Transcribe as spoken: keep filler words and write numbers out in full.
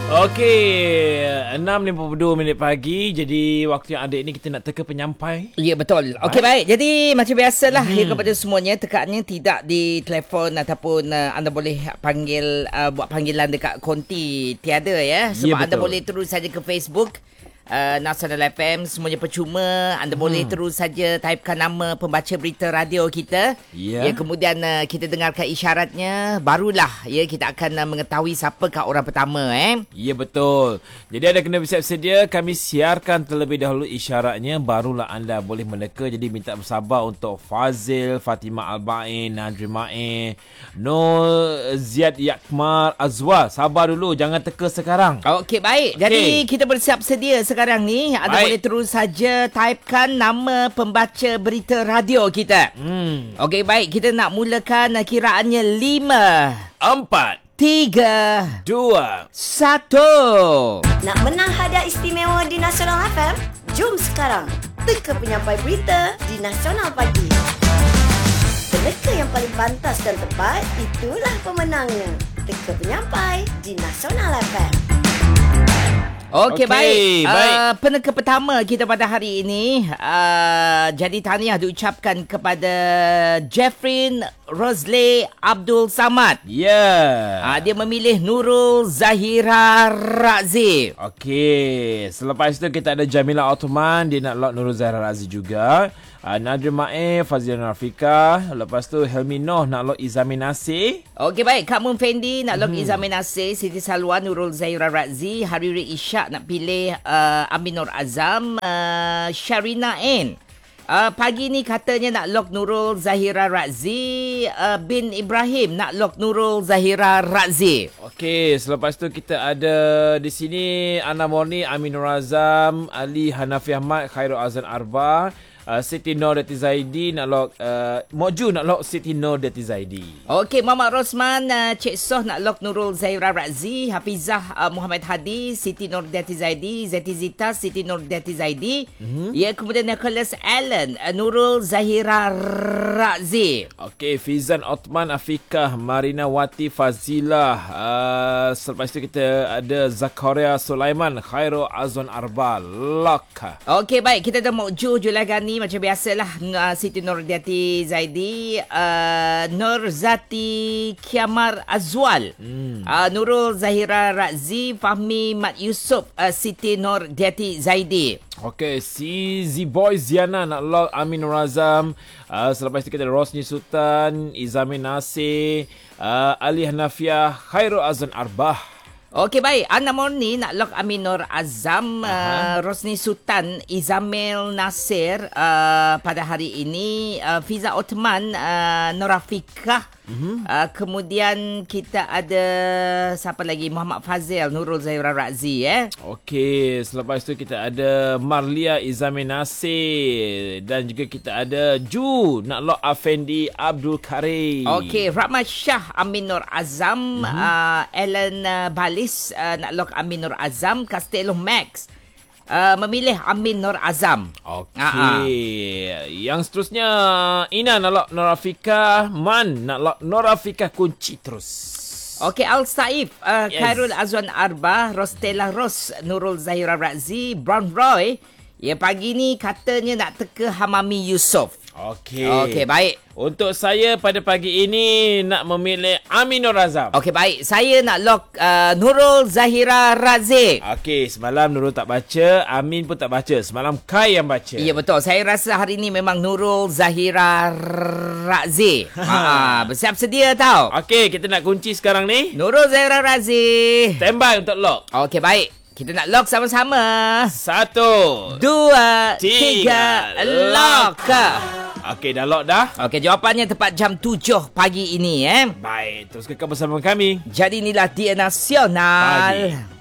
Okey, enam lima puluh dua minit pagi. Jadi waktu yang ada ini kita nak teka penyampai. Ya, betul. Okey, baik. Jadi macam biasalah hmm. ya, kepada semuanya, tekannya tidak di telefon ataupun uh, anda boleh panggil uh, buat panggilan dekat konti tiada ya. Sebab ya, anda boleh terus saja ke Facebook Uh, Nasional F M, semuanya percuma. Anda hmm. boleh terus saja typekan nama pembaca berita radio kita. Yeah. Ya, kemudian uh, kita dengarkan isyaratnya, barulah ya kita akan uh, mengetahui siapakah orang pertama eh. Ya, betul. Jadi anda kena bersiap sedia, kami siarkan terlebih dahulu isyaratnya, barulah anda boleh meneka. Jadi minta bersabar untuk Fazil, Fatimah Al-Bain, Nadri Ma'in, Nur Ziad Yakmar Azwar. Sabar dulu, jangan teka sekarang. Okey, baik. Okay. Jadi kita bersiap sedia sekarang. Sekarang ni anda Baik. boleh terus saja typekan nama pembaca berita radio kita. Hmm. Okey, baik, kita nak mulakan kiraannya lima, empat, tiga, dua, satu. Nak menang hadiah istimewa di Nasional F M? Jom sekarang teka penyampai berita di Nasional Pagi. Peneka yang paling pantas dan tepat, itulah pemenangnya. Teka penyampai di Nasional F M. Okey, okay, baik. baik. Uh, peneka pertama kita pada hari ini. Uh, jadi tahniah diucapkan kepada Jeffrin Rosley Abdul Samad. Ya. Yeah. Uh, dia memilih Nurul Zahira Razi. Okey. Selepas itu kita ada Jamila Ottoman. Dia nak lock Nurul Zahira Razi juga. Uh, Nadri Ma'in, Fazila Rafika. Lepas tu Helmi Noh nak lock Izamin Nasir. Okey, baik. Kak Mun Fendi nak lock hmm. Izamin Nasir. Siti Salwan, Nurul Zahira Razi. Hariri Ishak nak pilih uh, Amin Nur Azam. uh, Sharina N. Uh, pagi ni katanya nak lock Nurul Zahira Razi. uh, Bin Ibrahim nak lock Nurul Zahira Razi. Okey, selepas tu kita ada di sini Ana Morni, Amin Nur Azam, Ali Hanafi Ahmad, Khairul Azan Arba. Uh, Siti Nur Dati Zaidi nak lock uh, Moju nak lock Siti Nur Dati Zaidi. Okey, Muhammad Rosman, uh, Cik Soh nak lock Nurul Zahira Razi. Hafizah uh, Muhammad Hadi, Siti Nur Dati Zaidi. Zeti Zita, Siti Nur Dati Zaidi. Mm-hmm. Ya, kemudian Nicholas Allen, uh, Nurul Zahira Razi. Okey, Fizan Othman Afikah, Marina Wati Fazilah. Uh, selepas itu kita ada Zakaria Sulaiman, Khairul Azwan Arba. Lock. Okey, baik, kita dah Moju Julagani macam biasalah. uh, Siti Nurdiati Zaidi, uh, Nur Zati Kiamar Azwal, hmm. uh, Nurul Zahira Razi, Fahmi Mat Yusof, uh, Siti Nurdiati Zaidi. Okey, si Z-Boy Ziana nak lock Amin Nur Azam. Uh, selepas itu kita ada Rosni Sultan, Izamin Nasir, uh, Ali Hanafiah, Khairul Azan Arbah. Okey, baik. Ana Morni nak lock Amin Nur Azam, uh, Rosni Sultan, Izamil Nasir uh, pada hari ini. uh, Fiza Othman, uh, Norafikah. Mm-hmm. Uh, kemudian kita ada siapa lagi? Muhammad Fazil, Nurul Zahira Razi eh. Okey, selepas itu kita ada Marlia Izamin Nasir, dan juga kita ada Ju nak lock Afendi Abdul Karim. Okey, Rahmat Shah, Amin Nur Azam, mm-hmm. uh, Ellen uh, Balis uh, nak lock Amin Nur Azam. Castello Max Uh, memilih Amin Nur Azam. Okey. Uh-huh. Yang seterusnya Ina nak lock Norafika. Man nak lock Norafika kunci terus. Okey, Al Saif, uh, yes. Khairul Azwan Arba, Rostella Ros, Nurul Zahira Razi, Brown Roy. Ya, pagi ni katanya nak teka Hamami Yusof. Okey. Okey, baik. Untuk saya pada pagi ini nak memilih Amin Nur Azam. Okey, baik. Saya nak lock uh, Nurul Zahira Razi. Okey, semalam Nurul tak baca, Amin pun tak baca. Semalam Kai yang baca. Ya, betul. Saya rasa hari ini memang Nurul Zahira Razi. Ha, bersiap sedia tau. Okey, kita nak kunci sekarang ni. Nurul Zahira Razi. Standby untuk lock. Okey, baik. Kita nak lock sama-sama. Satu, dua, tiga, tiga lock. Okey, dah lock dah. Okey, jawapannya tepat jam tujuh pagi ini eh. Baik, terus kekal bersama kami. Jadi inilah dia Nasional Pagi.